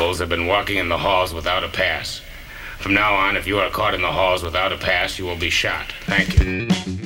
criminals have been walking in the halls without a pass. From now on, if you are caught in the halls without a pass, you will be shot. Thank you.